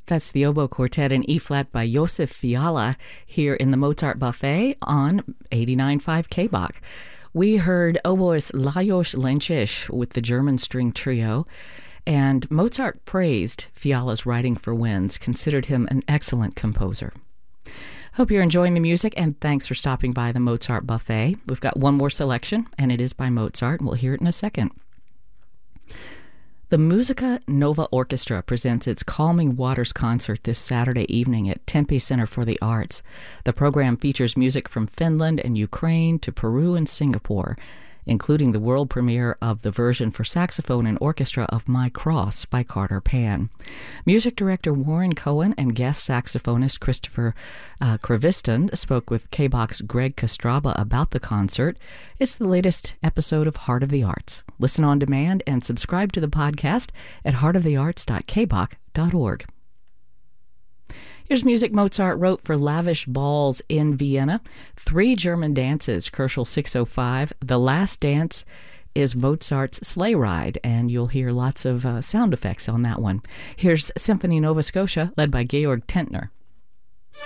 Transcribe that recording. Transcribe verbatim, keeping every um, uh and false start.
That's the oboe quartet in E-flat by Josef Fiala here in the Mozart Buffet on eighty-nine point five K B O C. We heard oboist Lajos Lenčiš with the German string trio, and Mozart praised Fiala's writing for winds, considered him an excellent composer. Hope you're enjoying the music, and thanks for stopping by the Mozart Buffet. We've got one more selection, and it is by Mozart, and we'll hear it in a second. The Musica Nova Orchestra presents its Calming Waters concert this Saturday evening at Tempe Center for the Arts. The program features music from Finland and Ukraine to Peru and Singapore, including the world premiere of the version for saxophone and orchestra of My Cross by Carter Pan. Music director Warren Cohen and guest saxophonist Christopher uh, Kraviston spoke with K B O C's Greg Kostraba about the concert. It's the latest episode of Heart of the Arts. Listen on demand and subscribe to the podcast at heart of the arts dot k b o c dot org. Here's music Mozart wrote for lavish balls in Vienna. Three German dances, Koelschel six oh five. The last dance is Mozart's Sleigh Ride, and you'll hear lots of uh, sound effects on that one. Here's Symphony Nova Scotia, led by Georg Tentner.